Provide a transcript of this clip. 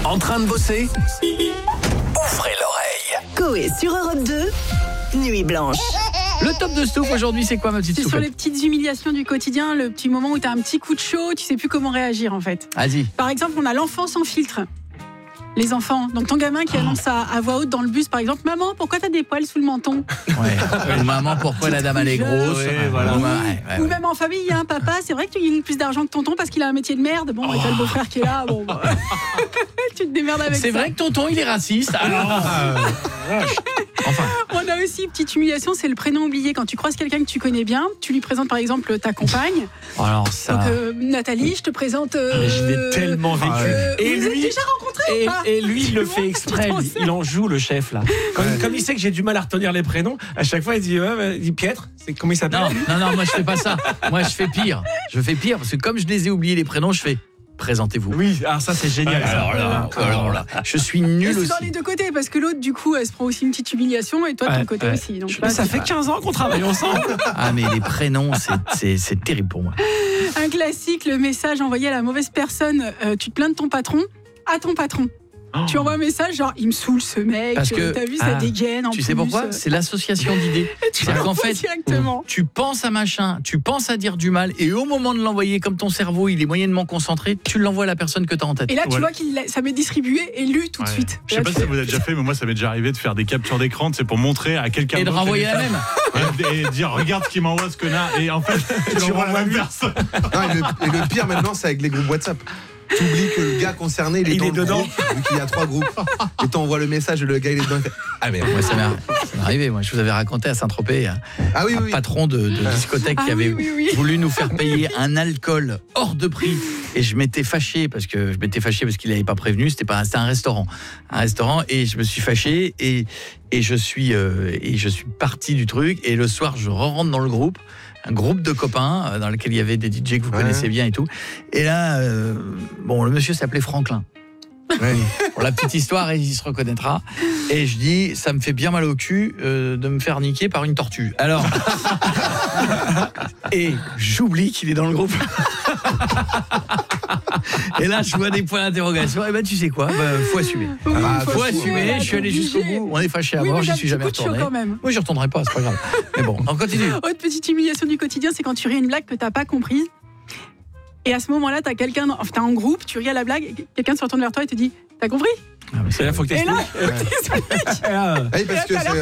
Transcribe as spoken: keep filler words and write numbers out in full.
En train de bosser? Ouvrez l'oreille. Coé sur Europe deux, Nuit Blanche. Le top de Stouff aujourd'hui, c'est quoi ma petite C'est sur soufflette? les petites humiliations du quotidien, le petit moment où tu as un petit coup de chaud, tu sais plus comment réagir en fait. Vas-y. Par exemple, on a l'enfant sans filtre. Les enfants. Donc ton gamin qui annonce à, à voix haute dans le bus, par exemple, maman, pourquoi t'as des poils sous le menton? Ouais. Ou maman, pourquoi la dame elle est grosse? Ouais, voilà. Ou, ouais, ouais, Ou ouais. même en famille, il y a un papa, c'est vrai que tu gagnes plus d'argent que tonton parce qu'il a un métier de merde. Bon, et t'as le beau-frère qui est là, bon, bah, tu te démerdes avec ça. C'est vrai que tonton il est raciste. Alors, euh, enfin. On a aussi une petite humiliation, c'est le prénom oublié. Quand tu croises quelqu'un que tu connais bien, tu lui présentes par exemple ta compagne. Alors ça. Donc euh, Nathalie, je te présente. Euh, Mais je l'ai tellement vécu. euh, Et vous lui- êtes déjà rencontrés Et, ou pas? et lui, il le Bon, fait exprès. tu t'en Il, sais. il en joue le chef là. Comme, comme il sait que j'ai du mal à retenir les prénoms, à chaque fois il dit, ouais, ouais, il dit Pietre. C'est comment il s'appelle? Non, non, non, moi je fais pas ça. Moi je fais pire. Je fais pire parce que comme je les ai oubliés les prénoms, je fais présentez-vous. Oui, alors ça c'est génial. ça. Alors là, alors là, je suis nul Et c'est aussi. dans les deux côtés, parce que l'autre, du coup, elle se prend aussi une petite humiliation, et toi, de ton Ouais, côté ouais. aussi. Donc, Je- là, ça c'est fait pas- quinze ans qu'on travaille ensemble. Ah mais les prénoms, c'est- c'est c'est terrible pour moi. Un classique, le message envoyé à la mauvaise personne. euh, tu te plains de ton patron, à ton patron. Tu envoies un message genre, il me saoule ce mec, Parce que- euh, t'as vu, ça ah, dégaine en Tu plus. sais pourquoi? euh, C'est l'association d'idées. tu C'est-à-dire qu'en l'envoies fait, directement. tu penses à machin, tu penses à dire du mal, et au moment de l'envoyer, comme ton cerveau il est moyennement concentré, tu l'envoies à la personne que tu as en tête. Et là, tu Voilà. vois qu'il l'a- ça m'est distribué et lu tout de Ouais. suite. Je Et sais là, pas tu si fais- vous avez déjà fait, mais moi ça m'est déjà arrivé de faire des captures d'écran, c'est pour montrer à quelqu'un Et de d'autre renvoyer les la messages. même. Et, et dire regarde ce qu'il m'envoie ce connard, et en fait tu l'envoies à la même personne. Non, et, le, et le pire maintenant, c'est avec les groupes WhatsApp. Tu oublies que le gars concerné, il est, Il dans est le dedans. groupe, vu qu'il y a trois groupes. Et t'envoies le message et le gars, il est dedans. Il fait, ah merde. Moi, ça m'est ça m'est arrivé. Moi, je vous avais raconté à Saint-Tropez un, Ah oui, un oui, oui. patron de, de discothèque Ah qui avait oui, oui, oui. voulu nous faire payer un alcool hors de prix. Et je m'étais fâché parce que je m'étais fâché parce qu'il n'avait pas prévenu. C'était pas, c'était un restaurant, un restaurant. Et je me suis fâché et et je suis euh, et je suis parti du truc. Et le soir, je rentre dans le groupe. Un groupe de copains euh, dans lequel il y avait des D J que vous Ouais. connaissez bien et tout. Et là, euh, bon, le monsieur s'appelait Franklin. Ouais. Pour la petite histoire, il se reconnaîtra. Et je dis, ça me fait bien mal au cul euh, de me faire niquer par une tortue. Alors, et j'oublie qu'il est dans le groupe. Et là, je vois des points d'interrogation. Et ben, tu sais quoi, ben, faut assumer. Oui, Ah, faut Faut bah, assumer. là, Je suis allé t'es jusqu'au obligé. bout. On est fâché à Oui, mort. mais J'y d'un suis petit jamais coup de chaud retourné. quand même. Moi, j'y retournerai pas. C'est pas grave. Mais bon, on continue. Autre petite humiliation du quotidien, c'est quand tu ris une blague que t'as pas comprise. Et à ce moment-là, t'as quelqu'un, dans- enfin, t'es en groupe, tu ris à la blague, et quelqu'un se retourne vers toi et te dit, t'as compris? Et là, faut que Et là, t'expliques. Et là, Ah oui, parce que Et là, t'as c'est